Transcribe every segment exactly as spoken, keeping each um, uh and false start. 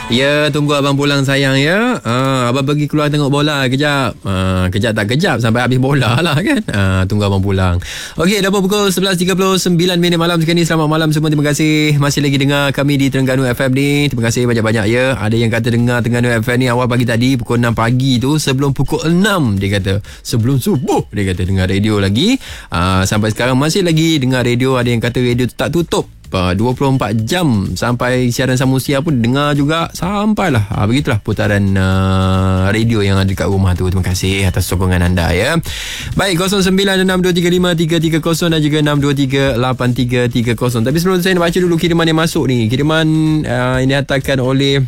Ya, tunggu abang pulang sayang ya. Ah, abang pergi keluar tengok bola kejap. Ah, kejap tak kejap sampai habis bola lah kan. Ah, tunggu abang pulang. Okey, dah pukul sebelas tiga puluh sembilan minit malam sekarang ni. Selamat malam semua. Terima kasih masih lagi dengar kami di Terengganu F M ni. Terima kasih banyak-banyak ya. Ada yang kata dengar Terengganu F M ni awal pagi tadi pukul enam pagi tu, sebelum pukul enam dia kata. Sebelum subuh dia kata dengar radio lagi. Ah, sampai sekarang masih lagi dengar radio. Ada yang kata radio tu tak tutup dua puluh empat jam sampai siaran Samudra pun dengar juga sampailah. Ha, begitulah putaran uh, radio yang ada dekat rumah tu. Terima kasih atas sokongan anda ya. Baik, kosong sembilan enam dua tiga lima tiga tiga kosong dan juga enam dua tiga lapan tiga tiga kosong. Tapi sebelum saya nak baca dulu kiriman yang masuk ni. Kiriman uh, yang dihantarkan oleh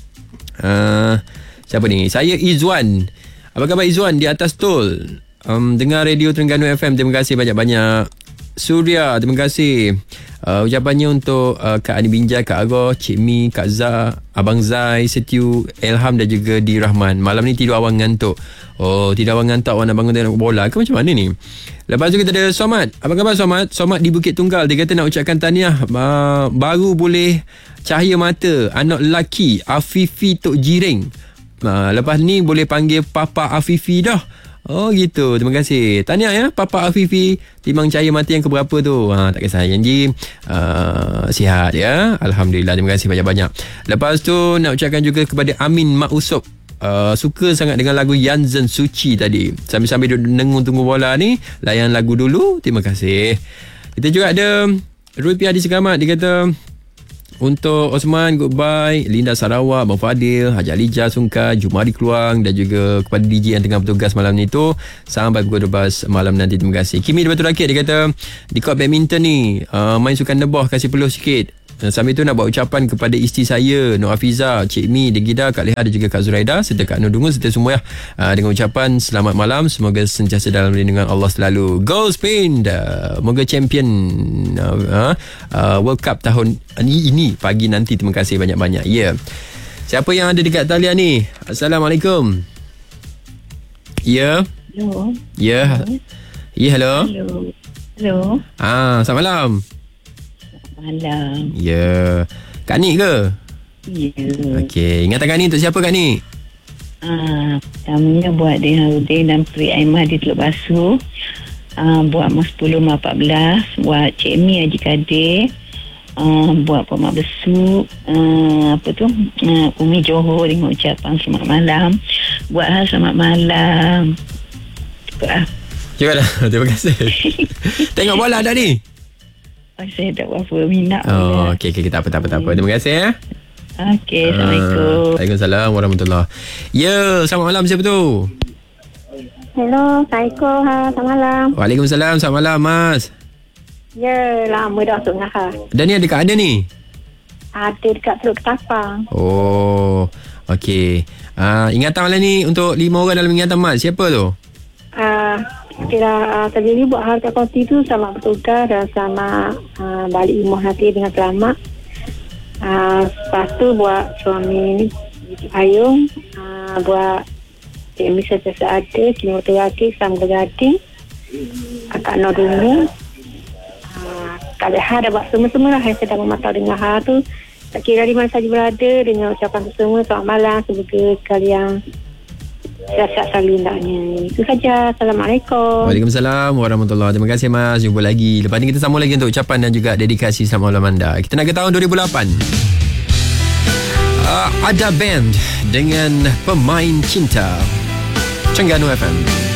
uh, siapa ni? Saya Izwan. Apa khabar Izwan di atas tol? Um, dengar radio Terengganu F M. Terima kasih banyak-banyak. Surya, terima kasih. Uh, ucapannya untuk uh, Kak Ani Binjai, Kak Agor, Cik Mi, Kak Zah, Abang Zai, Setiu, Elham dan juga Di Rahman. Malam ni tidur awal ngantuk. Oh, tidur awal ngantuk awak nak bangun tengok bola ke macam mana ni? Lepas tu kita ada Somad. Apa khabar Somad? Somad di Bukit Tunggal. Dia kata nak ucapkan tahniah uh, baru boleh cahaya mata anak lelaki Afifi Tok Jiring. Uh, lepas ni boleh panggil Papa Afifi dah. Oh gitu, terima kasih. Tahniah ya Papa Afifi, timbang cahaya mata yang keberapa tu. Ha, tak kisah, janji uh, sihat ya. Alhamdulillah, terima kasih banyak-banyak. Lepas tu nak ucapkan juga kepada Amin Mak Usop. Uh, suka sangat dengan lagu Yanzen Suci tadi. Sambil-sambil duduk nengung tunggu bola ni, layan lagu dulu. Terima kasih. Kita juga ada Rupiah di Segamat. Dia kata untuk Osman, goodbye. Linda Sarawak, Abang Fadil, Haji Alijah Sungkai, Jumari Keluang dan juga kepada D J yang tengah bertugas malam ni tu sampai pukul dua belas malam nanti. Terima kasih. Kimi di Batu Rakit, dia kata di court badminton ni uh, main sukan debah, kasih peluh sikit. Uh, sambil tu nak buat ucapan kepada isteri saya Nur Hafiza, Cik Mi, Degida, Kak Leha dan juga Kak Zuraida serta Kak Nur Dungun serta semua ya. Uh, dengan ucapan selamat malam, semoga sentiasa dalam lindungan Allah selalu. Go Spain, uh, moga champion uh, uh, World Cup tahun ini, ini pagi nanti. Terima kasih banyak-banyak ya. Yeah. Siapa yang ada dekat talian ni? Assalamualaikum. Ya. Yeah. Hello. Ya. Yeah. Ya, yeah, hello. Hello. Hello. Ah, selamat malam. Malam. Ya. Yeah. Kak Nik ke? Ya. Yeah. Okey, ingatan Kak Nik untuk siapa Kak Nik? Ah, tamunya buat Din Harudin dan Pri Aimah di Teluk Basuh. Ah, buat Mas sepuluh Mas empat belas, buat Cik Mi Haji Kadir. Uh, buat Pak Mak Besuk, uh, apa tu uh, Umi Johor dengan ucapan selamat malam. Buat hal selamat malam. Cukup lah. Cukup dah. Terima kasih. Tengok bola dah ni? Oh, saya tak berapa minat. Oh, okey, okay, kita apa, tak apa, tak apa. Terima kasih ya. Okey, Assalamualaikum. Uh, Waalaikumsalam warahmatullahi. Ya, selamat malam, siapa tu? Hello, Assalamualaikum. Ha, selamat malam. Waalaikumsalam, selamat malam Mas. Ya, lama dah masuk dengan ha. Dan ni ada kat ada ni? Ada dekat Teluk Ketapang. Oh, okey. Uh, ingatan malam ni untuk lima orang dalam ingatan Mas. Siapa tu? Uh, Kira uh, terdiri buat harga konti tu selamat bertugas dan selamat uh, balik imuh nanti dengan selamat. Uh, lepas tu buat suami Ayung, uh, buat Cik Mi sentiasa ada, Cik Motor Gading, Sam Gading, Kakak Nur Dungu. Kak Leha dah buat semua-semua lah yang sedang memantau dengan hal tu. Tak kira di mana saja berada, dengan ucapan semua selamat malam, semoga kalian sihat-sihat selalu hendaknya. Itu saja. Assalamualaikum. Waalaikumsalam warahmatullahi. Terima kasih Mas. Jumpa lagi. Lepas ni kita sambung lagi untuk ucapan dan juga dedikasi selamat malam anda. Kita nak ke tahun dua ribu lapan. Uh, ada band dengan Pemain Cinta. Terengganu F M.